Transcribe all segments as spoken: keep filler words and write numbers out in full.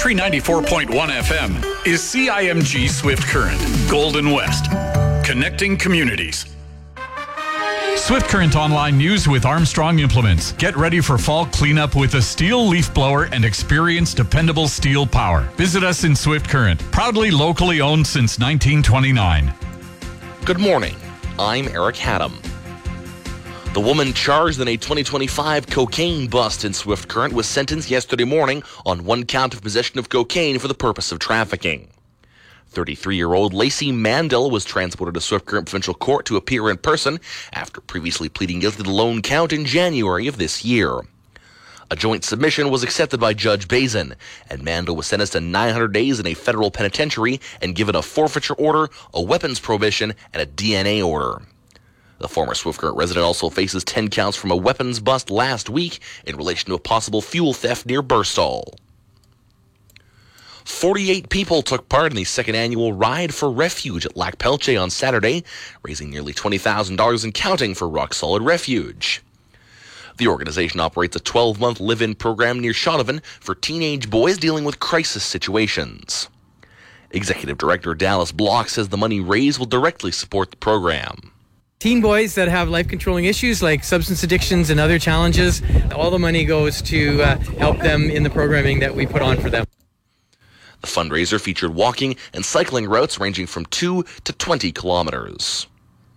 Country ninety-four point one F M is C I M G Swift Current, Golden West, connecting communities. Swift Current Online News with Armstrong Implements. Get ready for fall cleanup with a steel leaf blower and experience dependable steel power. Visit us in Swift Current, proudly locally owned since nineteen twenty-nine. Good morning. I'm Eric Haddam. The woman charged in a twenty twenty-five cocaine bust in Swift Current was sentenced yesterday morning on one count of possession of cocaine for the purpose of trafficking. thirty-three-year-old Lacey Mandel was transported to Swift Current Provincial Court to appear in person after previously pleading guilty to the lone count in January of this year. A joint submission was accepted by Judge Bazin, and Mandel was sentenced to nine hundred days in a federal penitentiary and given a forfeiture order, a weapons prohibition, and a D N A order. The former Swift Current resident also faces ten counts from a weapons bust last week in relation to a possible fuel theft near Burstall. forty-eight people took part in the second annual Ride for Refuge at Lac Pelche on Saturday, raising nearly twenty thousand dollars and counting for Rock Solid Refuge. The organization operates a twelve-month live-in program near Shaunavon for teenage boys dealing with crisis situations. Executive Director Dallas Block says the money raised will directly support the program. Teen boys that have life-controlling issues like substance addictions and other challenges, all the money goes to uh, help them in the programming that we put on for them. The fundraiser featured walking and cycling routes ranging from two to twenty kilometers.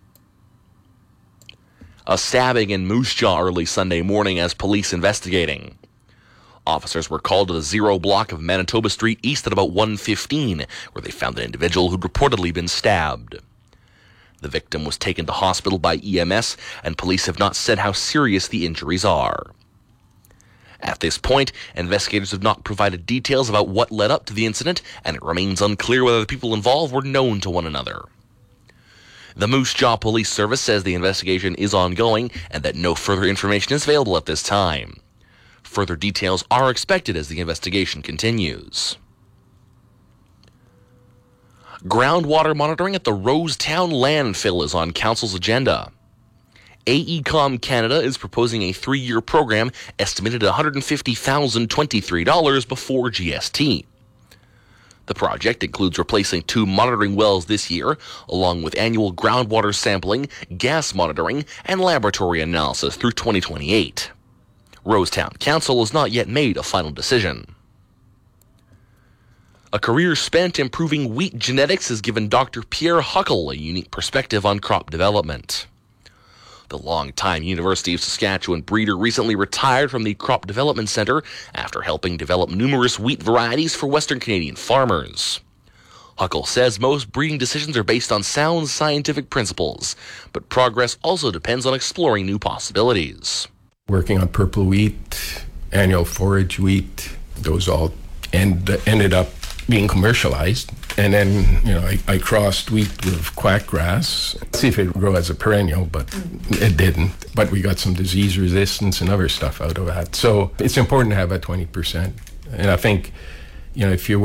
A stabbing in Moose Jaw early Sunday morning as police investigating. Officers were called to the Zero block of Manitoba Street East at about one fifteen, where they found an individual who'd reportedly been stabbed. The victim was taken to hospital by E M S, and police have not said how serious the injuries are. At this point, investigators have not provided details about what led up to the incident, and it remains unclear whether the people involved were known to one another. The Moose Jaw Police Service says the investigation is ongoing and that no further information is available at this time. Further details are expected as the investigation continues. Groundwater monitoring at the Rosetown landfill is on Council's agenda. AECOM Canada is proposing a three-year program estimated at one hundred fifty thousand twenty-three dollars before G S T. The project includes replacing two monitoring wells this year, along with annual groundwater sampling, gas monitoring, and laboratory analysis through twenty twenty-eight. Rosetown Council has not yet made a final decision. A career spent improving wheat genetics has given Doctor Pierre Huckle a unique perspective on crop development. The longtime University of Saskatchewan breeder recently retired from the Crop Development Centre after helping develop numerous wheat varieties for Western Canadian farmers. Huckle says most breeding decisions are based on sound scientific principles, but progress also depends on exploring new possibilities. Working on purple wheat, annual forage wheat, those all end, ended up being commercialized. And then, you know, I, I crossed wheat with quackgrass, see if it would grow as a perennial, but it didn't. But we got some disease resistance and other stuff out of that. So it's important to have a twenty percent. And I think, you know, if you're